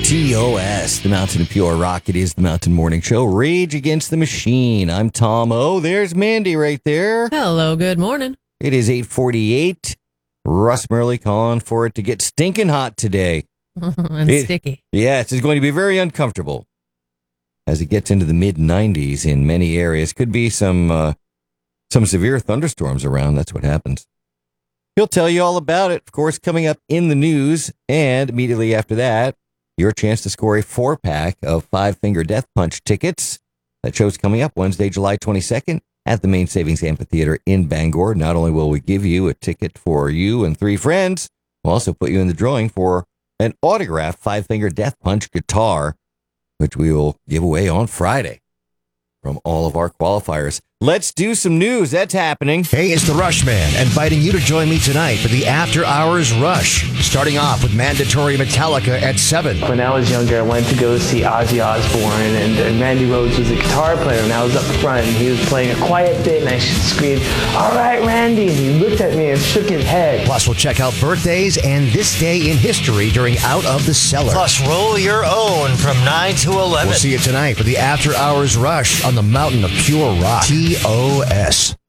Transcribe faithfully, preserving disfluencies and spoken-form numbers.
T O S, the Mountain of Pure Rock. It is the Mountain Morning Show. Rage Against the Machine. I'm Tom O. There's Mandy right there. Hello, good morning. It is eight forty-eight. Russ Murley calling for it to get stinking hot today. and It- sticky. Yes, it's going to be very uncomfortable as it gets into the mid nineties in many areas. Could be some uh, some severe thunderstorms around. That's what happens. He'll tell you all about it, of course, coming up in the news. And immediately after that, your chance to score a four-pack of Five Finger Death Punch tickets. That show's coming up Wednesday, July twenty-second at the Main Savings Amphitheater in Bangor. Not only will we give you a ticket for you and three friends, we'll also put you in the drawing for an autographed Five Finger Death Punch guitar, which we will give away on Friday from all of our qualifiers. Let's do some news. That's happening. Hey, it's the Rush Man, inviting you to join me tonight for the After Hours Rush. Starting off with mandatory Metallica at seven. When I was younger, I went to go see Ozzy Osbourne, and, and Randy Rhoads was a guitar player, and I was up front, and he was playing a quiet bit, and I screamed, "All right, Randy," and he looked at me and shook his head. Plus, we'll check out birthdays and this day in history during Out of the Cellar. Plus, roll your own from nine to eleven. We'll see you tonight for the After Hours Rush on the Mountain of Pure Rock. T O S.